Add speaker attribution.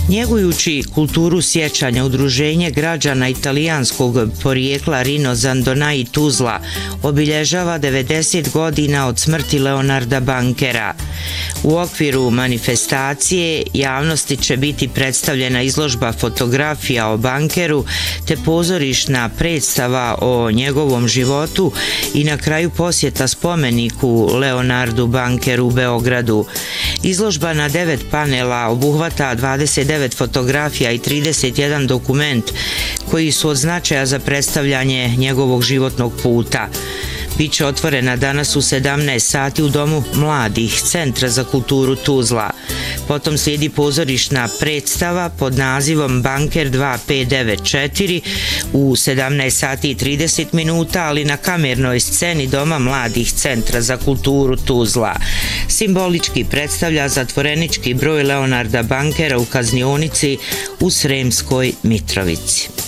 Speaker 1: Njegujući kulturu sjećanja, udruženje građana italijanskog porijekla Rino Zandonai Tuzla obilježava 90 godina od smrti Leonarda Bankera. U okviru manifestacije javnosti će biti predstavljena izložba fotografija o Bankeru te pozorišna predstava o njegovom životu i na kraju posjeta spomeniku Leonardu Bankeru u Beogradu. Izložba na 9 panela obuhvata 29 fotografija i 31 dokument koji su od značaja za predstavljanje njegovog životnog puta. Biće otvorena danas u 17 sati u Domu mladih Centra za kulturu Tuzla. Potom slijedi pozorišna predstava pod nazivom Banker 2594 u 17 sati i 30 minuta, ali na kamernoj sceni Doma mladih Centra za kulturu Tuzla. Simbolički predstavlja zatvorenički broj Leonarda Bankera u kaznionici u Sremskoj Mitrovici.